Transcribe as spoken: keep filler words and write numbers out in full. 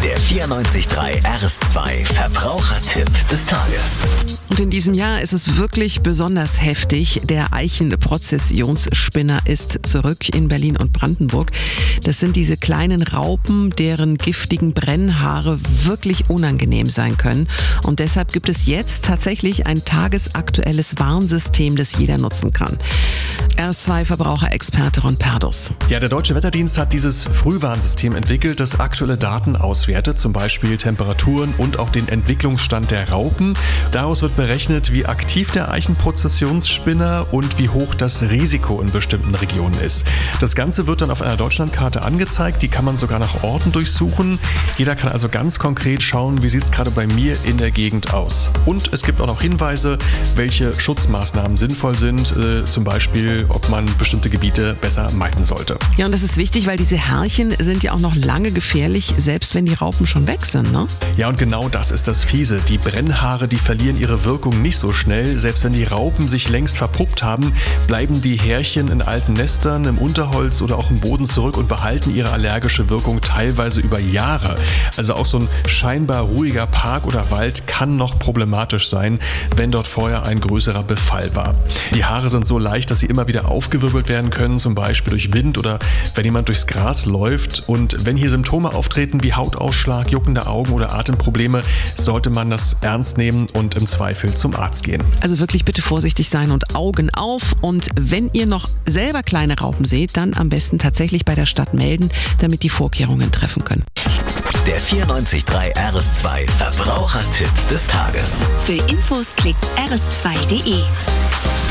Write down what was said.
Der vierundneunzig Komma drei R S zwei Verbrauchertipp des Tages. Und in diesem Jahr ist es wirklich besonders heftig. Der Eichenprozessionsspinner ist zurück in Berlin und Brandenburg. Das sind diese kleinen Raupen, deren giftigen Brennhaare wirklich unangenehm sein können. Und deshalb gibt es jetzt tatsächlich ein tagesaktuelles Warnsystem, das jeder nutzen kann. R S zwei Verbraucherexperte Ron Perdus. Ja, der Deutsche Wetterdienst hat dieses Frühwarnsystem entwickelt, das aktuelle Daten auswertet, zum Beispiel Temperaturen und auch den Entwicklungsstand der Raupen. Daraus wird berechnet, wie aktiv der Eichenprozessionsspinner und wie hoch das Risiko in bestimmten Regionen ist. Das Ganze wird dann auf einer Deutschlandkarte angezeigt, die kann man sogar nach Orten durchsuchen. Jeder kann also ganz konkret schauen, wie sieht es gerade bei mir in der Gegend aus. Und es gibt auch noch Hinweise, welche Schutzmaßnahmen sinnvoll sind, äh, zum Beispiel, ob man bestimmte Gebiete besser meiden sollte. Ja, und das ist wichtig, weil diese Härchen sind ja auch noch lange gefährlich, selbst wenn die Raupen schon weg sind, ne? Ja, und genau das ist das Fiese. Die Brennhaare, die verlieren ihre Wirkung nicht so schnell. Selbst wenn die Raupen sich längst verpuppt haben, bleiben die Härchen in alten Nestern, im Unterholz oder auch im Boden zurück und behalten ihre allergische Wirkung teilweise über Jahre. Also auch so ein scheinbar ruhiger Park oder Wald kann noch problematisch sein, wenn dort vorher ein größerer Befall war. Die Haare sind so leicht, dass sie immer wieder aufgewirbelt werden können, zum Beispiel durch Wind oder wenn jemand durchs Gras läuft. Und wenn hier Symptome auftreten wie Hautausschlag, juckende Augen oder Atemprobleme, sollte man das ernst nehmen und im Zweifel zum Arzt gehen. Also wirklich bitte vorsichtig sein und Augen auf. Und wenn ihr noch selber kleine Raupen seht, dann am besten tatsächlich bei der Stadt melden, damit die Vorkehrungen treffen können. Der vierundneunzig Komma drei R S zwei Verbrauchertipp des Tages. Für Infos klickt r s zwei punkt d e.